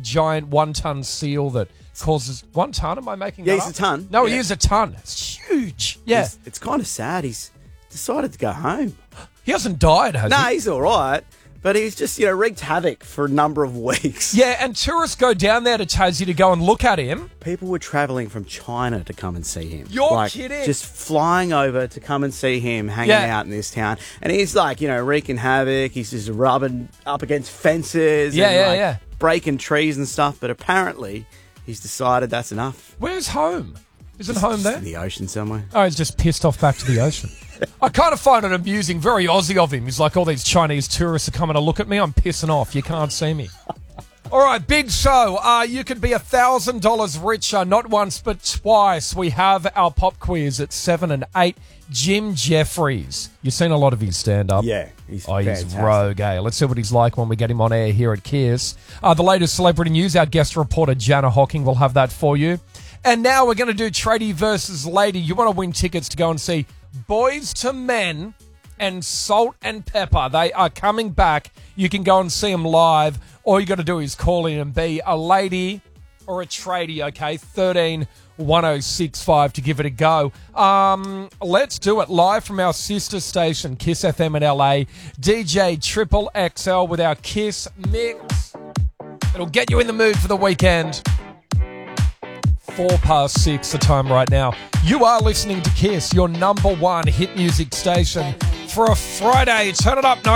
giant 1-ton seal that causes 1 ton. Am I making that Yeah, up? he's a ton. No, Yeah. he is a ton. It's huge. Yeah. It's kind of sad. He's decided to go home. He hasn't died, has No, he? he's all right. But he's just, wreaked havoc for a number of weeks. Yeah, and tourists go down there to Tassie to go and look at him. People were travelling from China to come and see him. You're kidding. Just flying over to come and see him hanging Yeah. out in this town. And he's wreaking havoc. He's just rubbing up against fences and breaking trees and stuff. But apparently he's decided that's enough. Where's home? Isn't home there? In the ocean somewhere. Oh, he's just pissed off back to the ocean. I kind of find it amusing, very Aussie of him. He's like, all these Chinese tourists are coming to look at me. I'm pissing off. You can't see me. All right, big show. You could be $1,000 richer, not once but twice. We have our pop quiz at 7 and 8. Jim Jeffries. You've seen a lot of his stand-up. Yeah, he's he's rogue, eh? Let's see what he's like when we get him on air here at Kiss. The latest celebrity news, our guest reporter, Jana Hocking, will have that for you. And now we're going to do Tradie versus Lady. You want to win tickets to go and see Boys to Men and Salt and Pepper. They are coming back. You can go and see them live. All you got to do is call in and be a lady or a tradie, okay? 131065 to give it a go. Let's do it live from our sister station, Kiss FM in LA. DJ Triple XL with our Kiss Mix. It'll get you in the mood for the weekend. 6:04 the time right now. You are listening to Kiss, your number one hit music station for a Friday. Turn it up, no